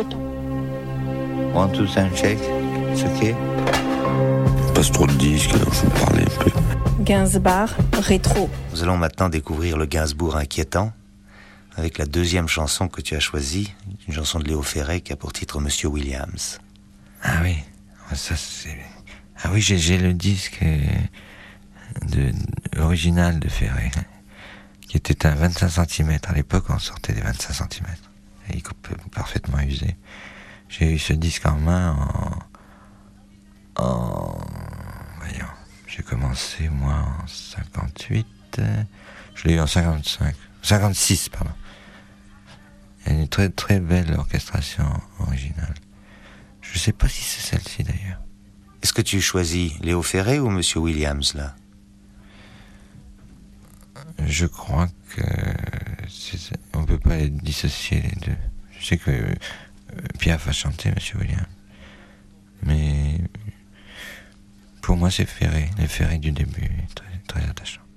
entre-temps. Want to sound check? C'est ok? Il passe trop de disques, alors je vais vous parler un peu. Gainsbourg, rétro. Nous allons maintenant découvrir le Gainsbourg inquiétant avec la deuxième chanson que tu as choisie, une chanson de Léo Ferré qui a pour titre Monsieur Williams. Ah oui, ça c'est... Ah oui, j'ai le disque original de Ferré, qui était un 25 cm. À l'époque, on sortait des 25 cm. Et il est parfaitement usé. J'ai eu ce disque en main voyons, j'ai commencé, moi, en 58. Je l'ai eu en 56, pardon. Il y a une très très belle orchestration originale. Je ne sais pas si c'est celle-ci, d'ailleurs. Est-ce que tu choisis Léo Ferré ou Monsieur Williams, là? Je crois que on ne peut pas dissocier les deux. Je sais que Piaf a chanté Monsieur Williams, mais pour moi c'est Ferré, le Ferré du début, très, très attachant.